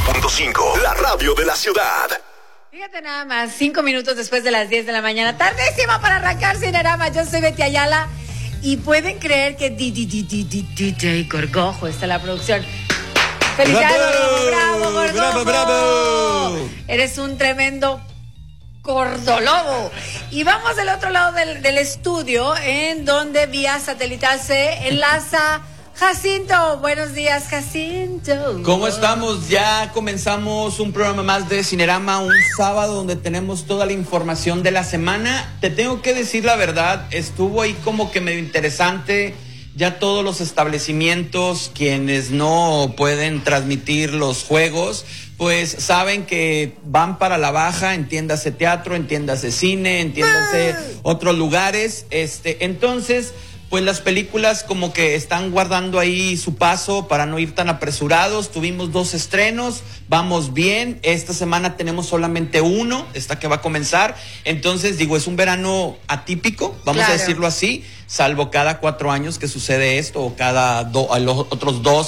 95.5, la radio de la ciudad. Fíjate nada más, 5 minutos después de las 10 de la mañana, tardísimo para arrancar Cinerama. Yo soy Betty Ayala y pueden creer que DJ Gorgojo está en la producción. ¡Felicidades, bravo, Gorgojo! ¡Bravo! Eres un tremendo gordolobo. Y vamos del otro lado del estudio, en donde vía satelital se enlaza Jacinto. Buenos días, Jacinto. ¿Cómo estamos? Ya comenzamos un programa más de Cinerama, un sábado donde tenemos toda la información de la semana. Te tengo que decir la verdad, estuvo ahí como que medio interesante. Ya todos los establecimientos, quienes no pueden transmitir los juegos, pues saben que van para la baja, entiéndase teatro, entiéndase cine, entiéndase otros lugares. Entonces, pues las películas como que están guardando ahí su paso para no ir tan apresurados. Tuvimos 2 estrenos, vamos bien. Esta semana tenemos solamente uno, esta que va a comenzar. Entonces, digo, es un verano atípico, vamos a decirlo así, salvo cada 4 años que sucede esto, o cada los otros 2